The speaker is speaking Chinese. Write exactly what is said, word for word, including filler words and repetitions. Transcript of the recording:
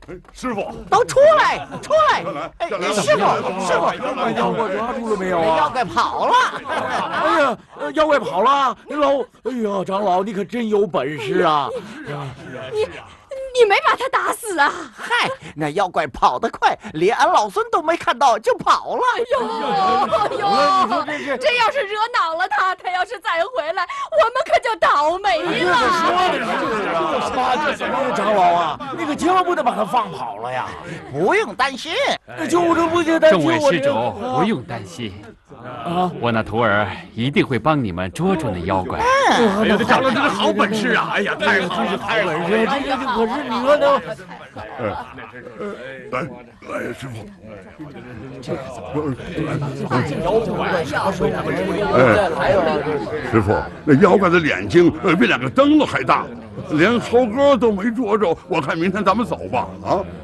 师傅， 都出来，出来！哎，师傅，师傅， 把妖怪抓住了没有啊？ 妖怪跑了！ 哎呀，妖怪跑了！老，哎呀，长老，你可真有本事啊！ 你。 你没把他打死啊？ 嗨，那妖怪跑得快，连俺老孙都没看到就跑了。 哎呦呦！这要是惹恼了他，他要是再回来，我们可就倒霉了。 说的是啊，长老啊，你可千万不能把他放跑了呀！ 不用担心， 就是不用担心。 众位施主，不用担心。 啊！我那徒儿一定会帮你们捉住那妖怪。 哎呀，这长老真是好本事啊！哎呀，太好了，太好了！ 这这这可是你说的。 来来，师傅。哎，师傅，那妖怪的眼睛比两个灯笼还大，连猴哥都没捉着。我看明天咱们走吧，啊！